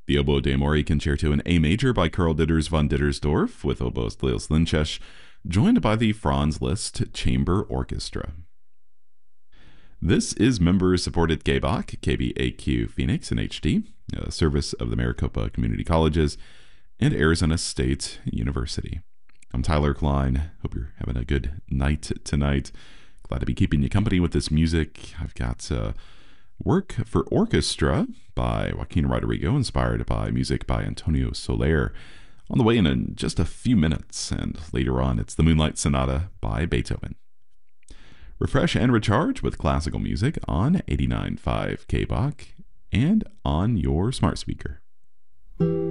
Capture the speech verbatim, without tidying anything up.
The Oboe d'Amore Concerto in A Major by Karl Ditters von Dittersdorf with oboist Leos Lincesh, joined by the Franz Liszt Chamber Orchestra. This is member-supported K B A C, K B A Q Phoenix in H D, a service of the Maricopa Community Colleges and Arizona State University. I'm Tyler Klein. Hope you're having a good night tonight. Glad to be keeping you company with this music. I've got uh, work for orchestra by Joaquin Rodrigo, inspired by music by Antonio Soler, on the way in, in just a few minutes. And later on, it's the Moonlight Sonata by Beethoven. Refresh and recharge with classical music on eighty-nine point five K B A C and on your smart speaker.